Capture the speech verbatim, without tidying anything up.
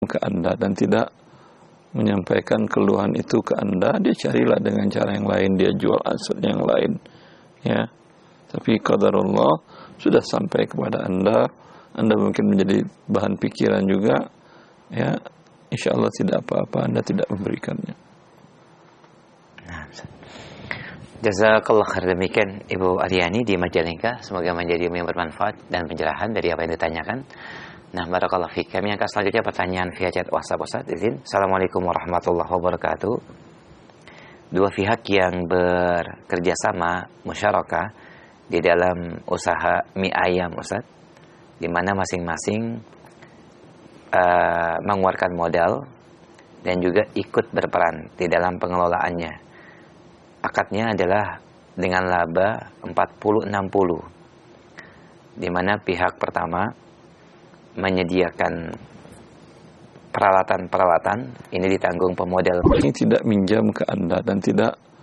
ke Anda dan tidak menyampaikan keluhan itu ke Anda, dia carilah dengan cara yang lain, dia jual asetnya yang lain, ya. Tapi qadarullah sudah sampai kepada Anda, Anda mungkin menjadi bahan pikiran juga, ya. Insya Allah tidak apa-apa, Anda tidak memberikannya. Nah, jazakallah khair. Demikian Ibu Aryani di Majalengka, semoga menjadi ilmu yang bermanfaat dan pencerahan dari apa yang ditanyakan. Nah, barakallahu fiik. Kami angkat selanjutnya pertanyaan via chat WhatsApp Ustaz. Izin. Assalamualaikum warahmatullahi wabarakatuh. Dua pihak yang bekerja sama musyarakah di dalam usaha mie ayam Ustaz, di mana masing-masing uh, mengeluarkan modal dan juga ikut berperan di dalam pengelolaannya. Akadnya adalah dengan laba empat puluh enam puluh, di mana pihak pertama menyediakan peralatan-peralatan, ini ditanggung pemodal. Ini tidak minjam ke Anda dan tidak